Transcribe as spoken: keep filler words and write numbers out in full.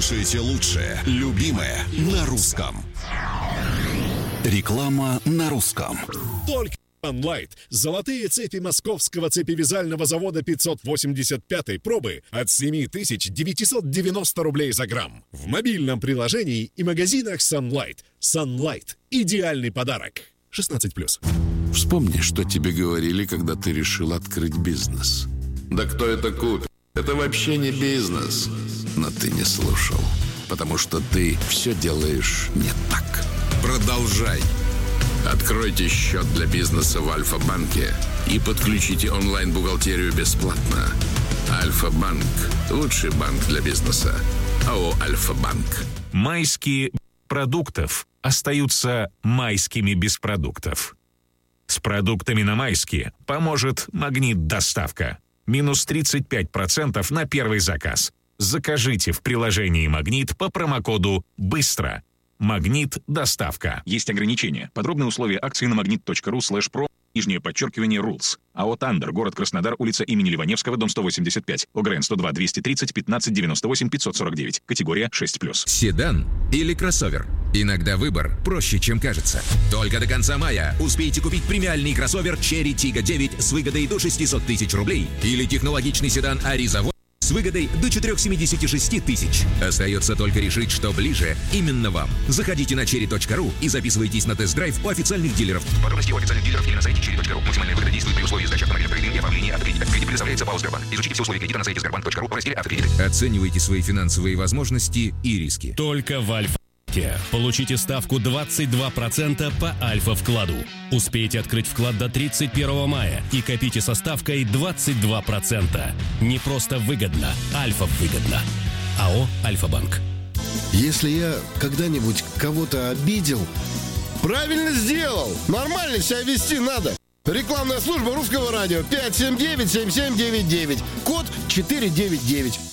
слушаете лучшее, любимое на русском. Реклама на русском. Только Sunlight. Золотые цепи московского цепевязального завода пятьсот восемьдесят пятой пробы от семь тысяч девятьсот девяносто рублей за грамм. В мобильном приложении и магазинах Sunlight. Sunlight. Идеальный подарок. шестнадцать плюс. Вспомни, что тебе говорили, когда ты решил открыть бизнес. Да кто это купит? Это вообще не бизнес. Но ты не слушал, потому что ты все делаешь не так. Продолжай. Откройте счет для бизнеса в Альфа-банке и подключите онлайн-бухгалтерию бесплатно. Альфа-банк – лучший банк для бизнеса. АО «Альфа-банк». Майские продуктов остаются майскими без продуктов. С продуктами на майские поможет «Магнит-доставка». Минус тридцать пять процентов на первый заказ. Закажите в приложении «Магнит» по промокоду «Быстро». «Магнит-доставка». Есть ограничения. Подробные условия акции на магнит.ру слэш про, нижнее подчеркивание, рулс. АО «Тандер», город Краснодар, улица имени Ливаневского, дом сто восемьдесят пять. ОГРН сто два двести тридцать пятнадцать девяносто восемь пятьсот сорок девять. Категория шесть плюс. Седан или кроссовер? Иногда выбор проще, чем кажется. Только до конца мая успейте купить премиальный кроссовер Cherry Tiggo девять с выгодой до шестьсот тысяч рублей или технологичный седан Ariza с выгодой до четыреста семьдесят шесть тысяч. Остается только решить, что ближе именно вам. Заходите на черри точка ру и записывайтесь на тест-драйв у официальных дилеров. Подробности у официальных дилеров или на сайте черри точка ру. Максимальная выгода действует при условии сдачи автомобиля в кредит и оформления автокредита. Кредит предоставляется ПАО «Сбербанк». Изучите все условия кредита на сайте сбербанк точка ру в разделе «Автокредиты». Оценивайте свои финансовые возможности и риски. Только в Альфа. Получите ставку двадцать два процента по Альфа-вкладу. Успейте открыть вклад до тридцать первого мая и копите со ставкой двадцать два процента. Не просто выгодно, Альфа-выгодно. АО «Альфа-банк». Если я когда-нибудь кого-то обидел... Правильно сделал! Нормально себя вести надо! Рекламная служба Русского радио пять семь девять семь семь девять девять. Код четыре девять девять.